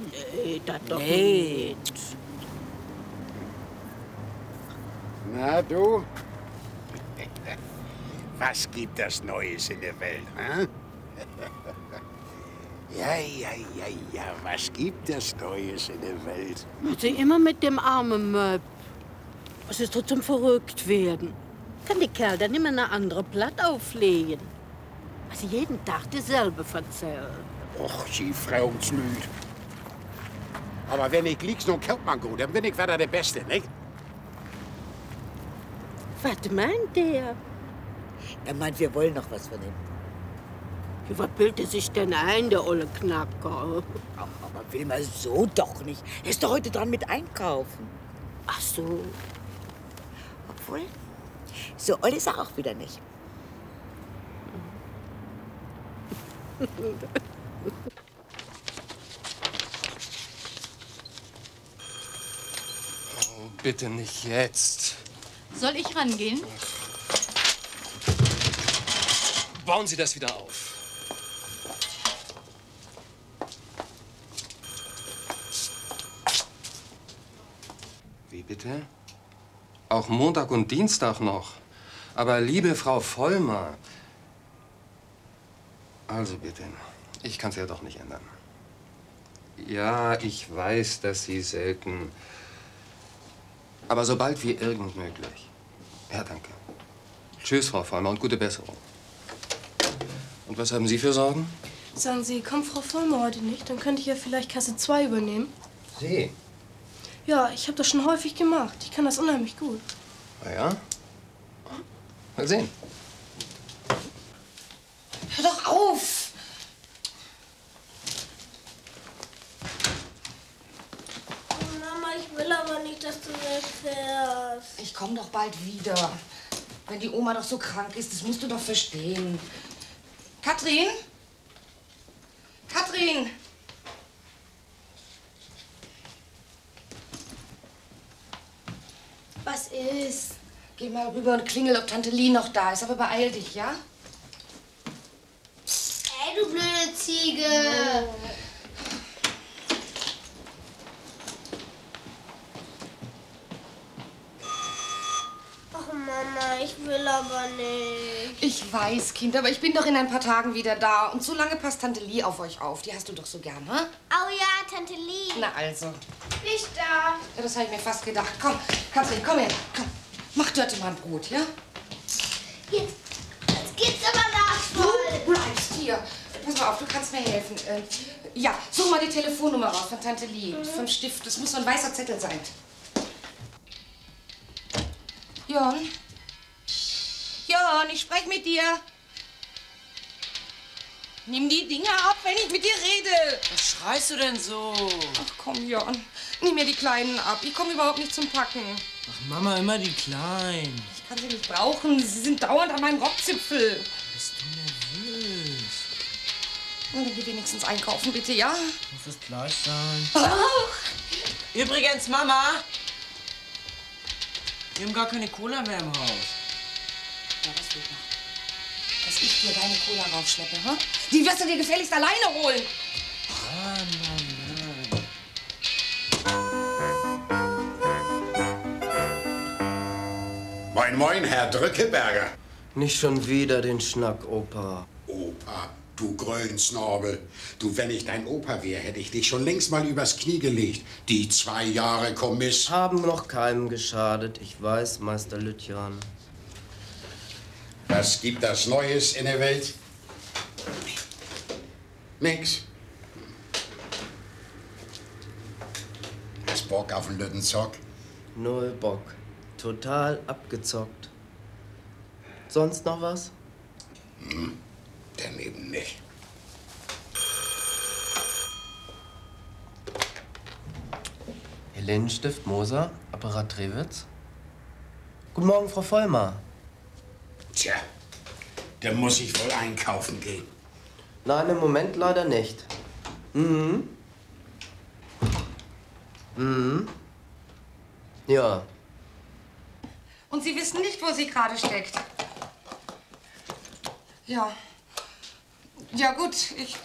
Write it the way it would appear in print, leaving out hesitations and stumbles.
Nee, das doch Nee. nicht. Na, du? Was gibt es Neues in der Welt, hä? Ja, was gibt es Neues in der Welt? Sie immer mit dem armen Möb. Es ist doch zum verrückt werden. Kann die Kerl dann immer eine andere Platte auflegen? Also jeden Tag dieselbe erzählen. Och, sie Frauenslüd. Aber wenn ich lieg's nun kennt man gut, dann bin ich wieder der Beste, nicht? Was meint der? Er meint, wir wollen noch was von ihm. Wie was bildet sich denn ein, der olle Knacker? Ach, aber Wilma, so doch nicht. Er ist doch heute dran mit Einkaufen. Ach so. Obwohl, so oll ist er auch wieder nicht. Oh, bitte nicht jetzt. Soll ich rangehen? Bauen Sie das wieder auf. Wie bitte? Auch Montag und Dienstag noch. Aber liebe Frau Vollmer. Also bitte, ich kann es ja doch nicht ändern. Ja, ich weiß, dass Sie selten... Aber so bald wie irgend möglich. Ja, danke. Tschüss, Frau Vollmer, und gute Besserung. Und was haben Sie für Sorgen? Sagen Sie, kommt Frau Vollmer heute nicht? Dann könnte ich ja vielleicht Kasse 2 übernehmen. Sie? Ja, ich habe das schon häufig gemacht. Ich kann das unheimlich gut. Na ja? Mal sehen. Hör doch auf! Mama, ich will aber nicht, dass du wegfährst. Ich komme doch bald wieder. Wenn die Oma doch so krank ist, das musst du doch verstehen. Katrin? Katrin! Was ist? Geh mal rüber und klingel, ob Tante Lie noch da ist. Aber beeil dich, ja? Ey, du blöde Ziege. Ach, Mama, ich will aber nicht. Ich weiß, Kind, aber ich bin doch in ein paar Tagen wieder da. Und so lange passt Tante Lie auf euch auf. Die hast du doch so gern, hä? Oh ja, Tante Lie. Na also. Nicht da. Ja, das habe ich mir fast gedacht. Komm, Katrin, komm her. Komm. Mach Dörte mal ein Brot, ja? Jetzt geht's aber nach Du voll. bleibst hier. Pass mal auf, du kannst mir helfen. Ja, such mal die Telefonnummer raus von Tante Lie. Vom Stift. Das muss so ein weißer Zettel sein. Jörn? Jörn, ich spreche mit dir. Nimm die Dinger ab, wenn ich mit dir rede. Was schreist du denn so? Ach komm, Jörn. Nimm mir die Kleinen ab. Ich komme überhaupt nicht zum Packen. Ach, Mama, immer die Kleinen. Ich kann sie nicht brauchen. Sie sind dauernd an meinem Rockzipfel. Bist du nervös? Und dann geh wenigstens einkaufen, bitte, ja? Muss es gleich sein. Oh. Übrigens, Mama! Wir haben gar keine Cola mehr im Haus. Ja, das geht noch. Dass ich dir deine Cola raufschleppe, hä? Die wirst du dir gefälligst alleine holen. Ah, Mann. Moin, moin, Herr Drückeberger. Nicht schon wieder den Schnack, Opa. Opa, du Grönsnobel. Du, wenn ich dein Opa wäre, hätte ich dich schon längst mal übers Knie gelegt. Die 2 Jahre Kommiss. Haben noch keinem geschadet, ich weiß, Meister Lütjan. Was gibt das Neues in der Welt? Nix. Hast Bock auf einen Lüttenzock? Null Bock. Total abgezockt. Sonst noch was? Dann eben nicht. Helenenstift, Moser, Apparat Drewitz. Guten Morgen, Frau Vollmer. Tja, dann muss ich wohl einkaufen gehen. Nein, im Moment leider nicht. Mhm. Mhm. Ja. Und Sie wissen nicht, wo sie gerade steckt. Ja. Ja, gut, ich